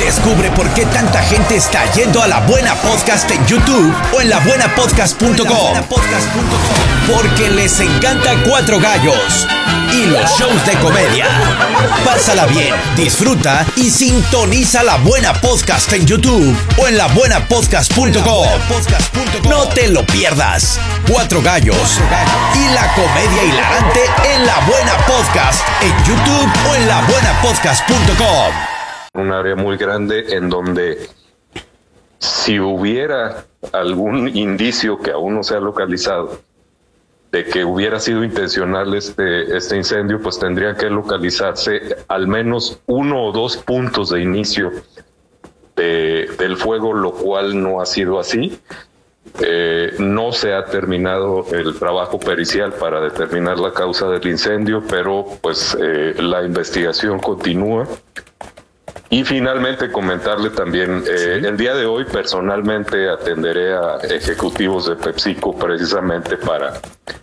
Descubre por qué tanta gente está yendo a La Buena Podcast en YouTube o en labuenapodcast.com. Porque les encanta Cuatro Gallos y los shows de comedia. Pásala bien, disfruta y sintoniza La Buena Podcast en YouTube o en labuenapodcast.com. No te lo pierdas. Cuatro Gallos y la comedia hilarante en La Buena Podcast en YouTube o en labuenapodcast.com. Un área muy grande en donde si hubiera algún indicio que aún no se ha localizado de que hubiera sido intencional este incendio, pues tendría que localizarse al menos 1 o 2 puntos de inicio del fuego, lo cual no ha sido así. No se ha terminado el trabajo pericial para determinar la causa del incendio, pero pues la investigación continúa. Y finalmente comentarle también, el día de hoy personalmente atenderé a ejecutivos de PepsiCo precisamente para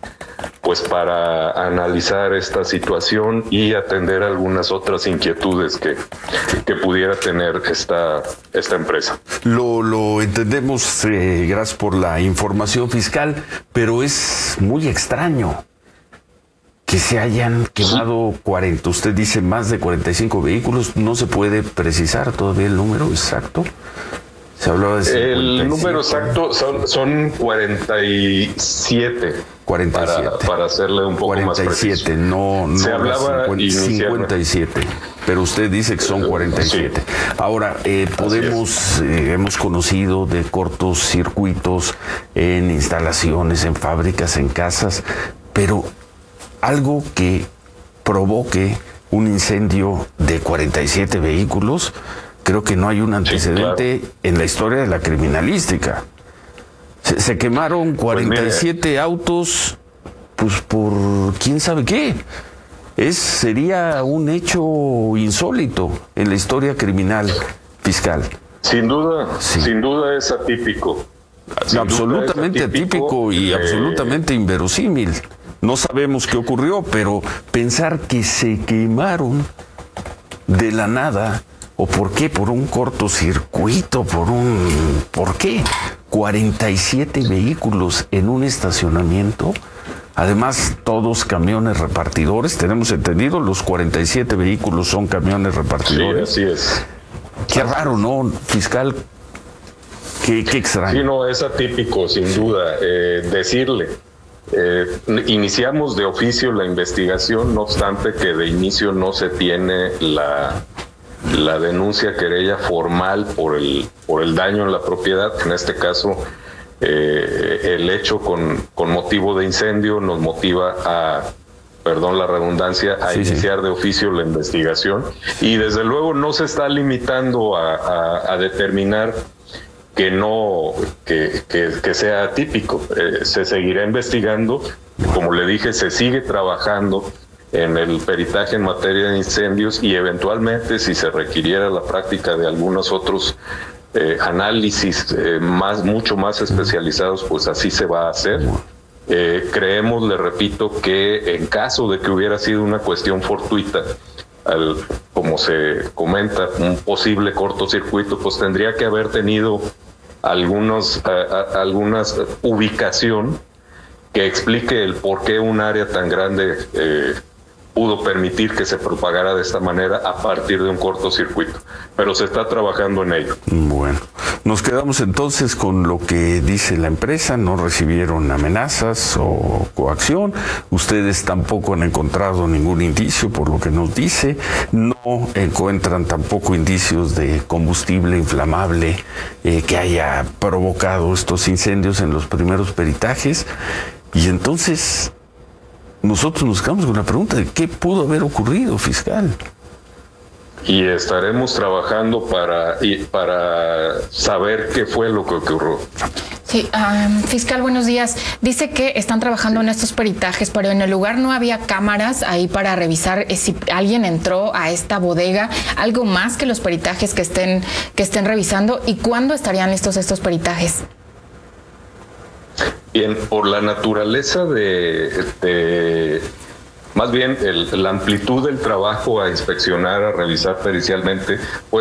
analizar esta situación y atender algunas otras inquietudes que pudiera tener esta empresa. Lo entendemos, gracias por la información, fiscal, pero es muy extraño que se hayan quemado 40, usted dice más de 45 vehículos, no se puede precisar todavía el número exacto. Se hablaba de 57. El número exacto son 47. 47. Para hacerle un poco 47, más preciso. No se hablaba 57, pero usted dice que son 47. Sí. Ahora, hemos conocido de cortos circuitos en instalaciones, en fábricas, en casas, pero algo que provoque un incendio de 47 vehículos, creo que no hay un antecedente en la historia de la criminalística. Se quemaron 47 autos, pues por quién sabe qué. Sería un hecho insólito en la historia criminal, fiscal. Sin duda es atípico. Absolutamente atípico y absolutamente inverosímil. No sabemos qué ocurrió, pero pensar que se quemaron de la nada, ¿o por qué? ¿Por un cortocircuito? ¿Por qué? 47 vehículos en un estacionamiento, además todos camiones repartidores, tenemos entendido, los 47 vehículos son camiones repartidores. Sí, así es. Qué raro, ¿no, fiscal? Qué extraño. Sí, no, es atípico, sin duda. Decirle, iniciamos de oficio la investigación, no obstante que de inicio no se tiene la denuncia querella formal por el daño en la propiedad. En este caso, el hecho con motivo de incendio nos motiva a, perdón la redundancia, a iniciar de oficio la investigación, y desde luego no se está limitando a determinar que sea atípico. Se seguirá investigando, como le dije, se sigue trabajando en el peritaje en materia de incendios y eventualmente, si se requiriera la práctica de algunos otros análisis mucho más especializados, pues así se va a hacer. Creemos, le repito, que en caso de que hubiera sido una cuestión fortuita, como se comenta, un posible cortocircuito, pues tendría que haber tenido algunas ubicación que explique el por qué un área tan grande pudo permitir que se propagara de esta manera a partir de un cortocircuito, pero se está trabajando en ello. Bueno, nos quedamos entonces con lo que dice la empresa. No recibieron amenazas o coacción, ustedes tampoco han encontrado ningún indicio por lo que nos dice, no encuentran tampoco indicios de combustible inflamable que haya provocado estos incendios en los primeros peritajes, y entonces nosotros nos quedamos con la pregunta de qué pudo haber ocurrido, fiscal. Y estaremos trabajando para saber qué fue lo que ocurrió. Sí, fiscal, buenos días. Dice que están trabajando en estos peritajes, pero en el lugar no había cámaras ahí para revisar si alguien entró a esta bodega. ¿Algo más que los peritajes que estén revisando? ¿Y cuándo estarían listos estos peritajes? Bien, por la naturaleza más bien la amplitud del trabajo a inspeccionar, a revisar pericialmente, pues